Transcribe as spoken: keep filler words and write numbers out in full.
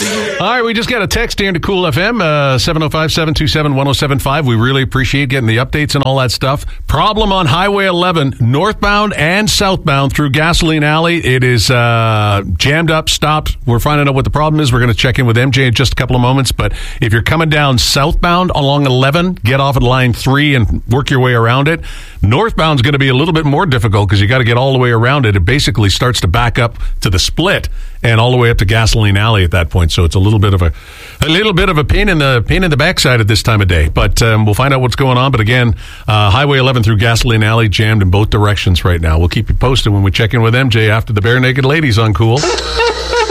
All right, we just got a text here into Cool F M, uh, seven oh five, seven two seven, one oh seven five. We really appreciate getting the updates and all that stuff. Problem on Highway eleven, northbound and southbound through Gasoline Alley. It is uh, jammed up, stopped. We're finding out what the problem is. We're going to check in with M J in just a couple of moments. But if you're coming down southbound along eleven, get off at line three and work your way around it. Northbound's going to be a little bit more difficult because you got to get all the way around it. It basically starts to back up to the split and all the way up to Gasoline Alley at that point. So it's a little bit of a a little bit of a pain in the pain in the backside at this time of day. But um, we'll find out what's going on. But again, uh, Highway eleven through Gasoline Alley jammed in both directions right now. We'll keep you posted when we check in with M J after the Bare Naked Ladies on Cool.